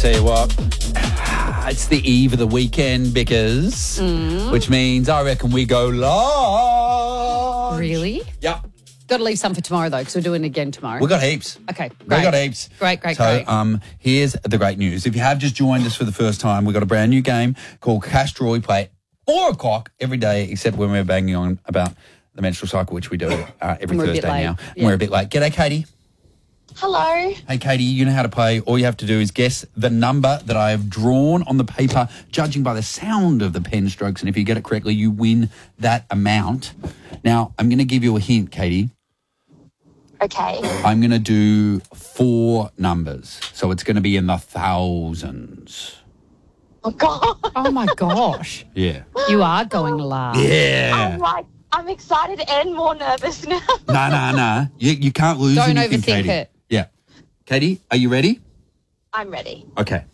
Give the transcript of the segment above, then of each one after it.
tell you what, it's the eve of the weekend, Bickers, which means I reckon we go live. Really? Yep. Got to leave some for tomorrow, though, because we're doing it again tomorrow. We've got heaps. Okay, We great. got heaps. Great. So here's the great news. If you have just joined us for the first time, we've got a brand new game called Cash Draw. We play at 4 o'clock every day, except when we're banging on about the menstrual cycle, which we do every we're a Thursday bit late. now. Yeah. And we're a bit late. G'day, Katie. Hello. Hey, Katie, you know how to play. All you have to do is guess the number that I have drawn on the paper, judging by the sound of the pen strokes. And if you get it correctly, you win that amount. Now, I'm going to give you a hint, Katie. Okay. I'm going to do 4 numbers. So it's going to be in the thousands. Oh, God. Oh, my gosh. Yeah. You are going live. Yeah. I'm excited and more nervous now. No. You can't lose Don't anything, overthink Katie. it. Yeah. Katie, are you ready? I'm ready. Okay.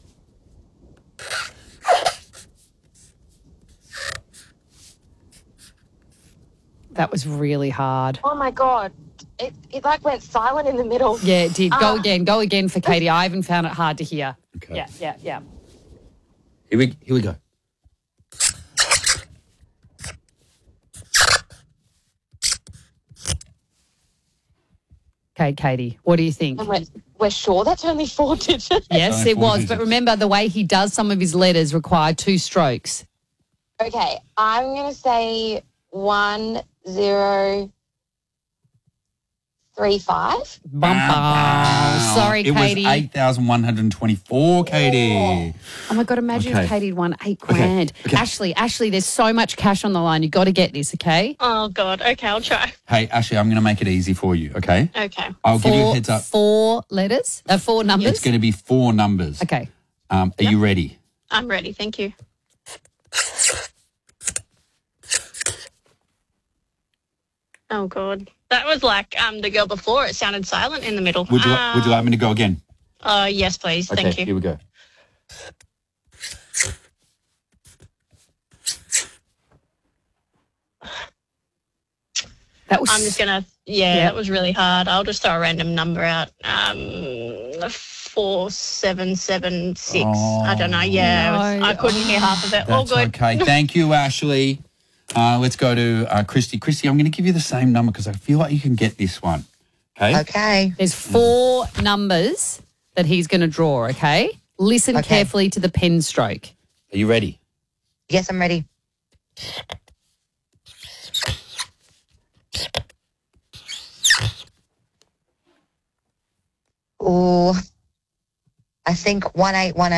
That was really hard. Oh, my God. It like went silent in the middle. Yeah, it did. Go again for Katie. I even found it hard to hear. Okay. Yeah. Here we go. Okay, Katie, what do you think? And we're sure that's only 4 digits. Yes, only it 4 was. digits. But remember, the way he does some of his letters require 2 strokes. Okay, I'm going to say 1035. Bumper. Sorry, It Katie. was 8,124, Katie. Oh, my God, imagine Okay. if Katie won 8 grand. Okay. Ashley, there's so much cash on the line. You've got to get this, okay? Oh, God. Okay, I'll try. Hey, Ashley, I'm going to make it easy for you, okay? Okay. I'll give you a heads up. 4 letters? 4 numbers? It's going to be 4 numbers. Okay. Are you ready? I'm ready. Thank you. Oh, God. That was like the girl before. It sounded silent in the middle. Would you like me to go again? Yes, please. Okay, Thank you. here we go. That was I'm just going to, that was really hard. I'll just throw a random number out. 4776. I don't know. Yeah, No. I couldn't hear half of it. All That's good. okay. Thank you, Ashley. Let's go to Christy. Christy, I'm going to give you the same number because I feel like you can get this one. Okay? Okay. There's 4 numbers that he's going to draw, okay? Listen Okay. carefully to the pen stroke. Are you ready? Yes, I'm ready. Oh, I think 1818.